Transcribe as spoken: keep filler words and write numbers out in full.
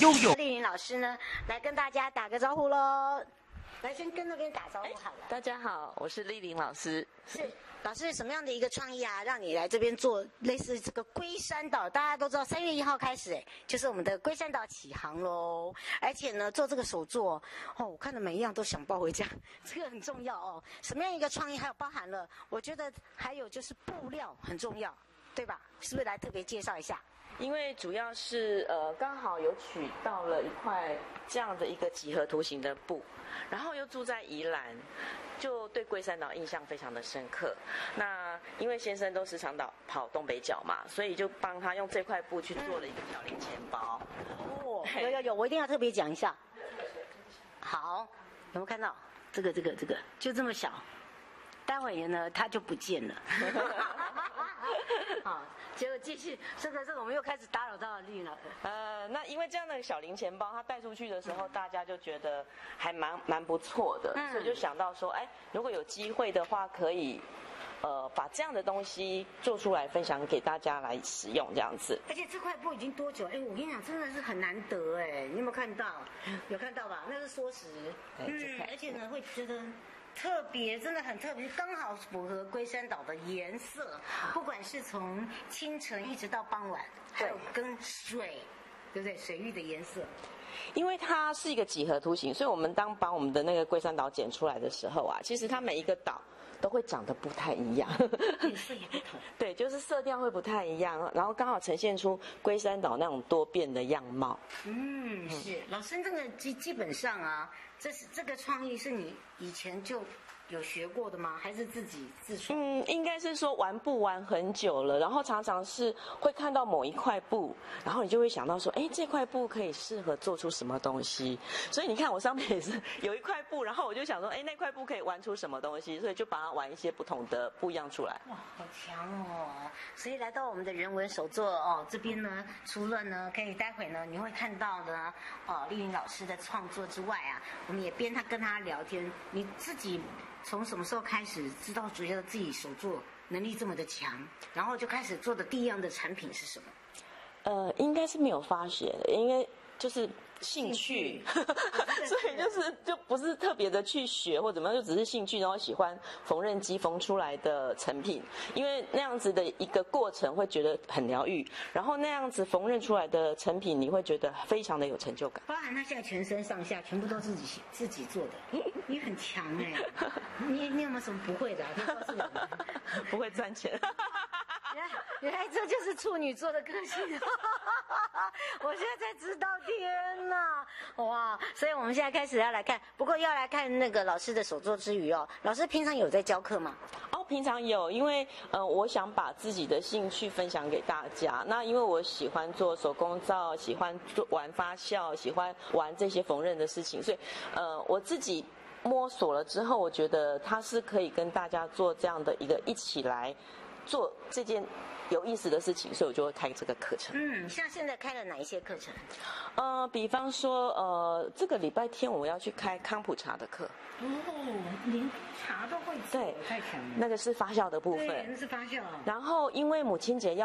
悠悠。 丽玲老师呢，来跟大家打个招呼喽。来，先跟那边打招呼好了。 大家好，我是丽玲老师。 是老师，什么样的一个创意啊，让你来这边做类似这个龟山岛？大家都知道，三月一号开始，哎，就是我们的龟山岛起航喽。而且呢，做这个手作，哦，我看的每一样都想抱回家，这个很重要哦。什么样一个创意？还有包含了，我觉得还有就是布料很重要，对吧？是不是来特别介绍一下？ 因为主要是呃刚好有取到了一块这样的一个几何图形的布，然后又住在宜兰，就对龟山岛印象非常的深刻。那因为先生都时常到跑东北角嘛，所以就帮他用这块布去做了一个小零钱包。 哦，有有有，我一定要特别讲一下。好，有没有看到这个这个这个就这么小？待会儿呢，它就不见了。好，结果继续，这个这个我们又开始打扰到丽了。 呃，那因为这样的小零钱包，它带出去的时候，嗯、大家就觉得还蛮蛮不错的，嗯、所以就想到说，哎，如果有机会的话，可以。呃，把这样的东西做出来，分享给大家来使用，这样子。 而且这块布已经多久？哎，我跟你讲，真的是很难得哎，你有没有看到？有看到吧？那是缩时，嗯，而且呢，会觉得特别，真的很特别，刚好符合龟山岛的颜色，不管是从清晨一直到傍晚，还有跟水，对不对？水域的颜色。 因为它是一个几何图形，所以我们当把我们的那个龟山岛剪出来的时候啊，其实它每一个岛都会长得不太一样， 颜色也不同。 对，就是色调会不太一样，然后刚好呈现出龟山岛那种多变的样貌。 嗯，是老师，这个基基本上啊，这是这个创意是你以前就有学过的吗？还是自己自创？ 嗯，应该是说玩布玩很久了，然后常常是会看到某一块布，然后你就会想到说，哎，这块布可以适合做出什么东西？所以你看我上面也是有一块布，然后我就想说，哎，那块布可以玩出什么东西？所以就把它玩一些不同的不一样出来。 哇，好强哦！所以来到我们的人文手作哦这边呢，除了呢可以待会呢你会看到的哦丽玲老师的创作之外啊，我们也边他跟他聊天，你自己。从什么时候开始知道觉得自己手作能力这么的强，然后就开始做的第一样的产品是什么？ 呃，应该是没有发觉的，因为就是兴趣，所以就是就不是特别的去学或怎么样，就只是兴趣，然后喜欢缝纫机缝出来的成品，因为那样子的一个过程会觉得很疗愈，然后那样子缝纫出来的成品，你会觉得非常的有成就感。 包含他现在全身上下全部都自己自己做的，你很强哎、欸！你你有没有什么不会的、啊？可以告诉我们。 不会赚钱。 原来原来这就是处女座的个性，我现在才知道，天哪，哇！所以我们现在开始要来看，不过要来看那个老师的手作之余哦，老师平常有在教课吗？ 哦，平常有，因为呃，我想把自己的兴趣分享给大家。那因为我喜欢做手工皂，喜欢做玩发酵，喜欢玩这些缝纫的事情，所以呃，我自己摸索了之后，我觉得它是可以跟大家做这样的一个一起来做这件有意思的事情，所以我就会开这个课程。 嗯，像现在开了哪一些课程？ 呃，比方说，呃，这个礼拜天我要去开康普茶的课。 哦，连茶都会做， 对， 太强了。 那个是发酵的部分， 对，那是发酵。 然后因为母亲节要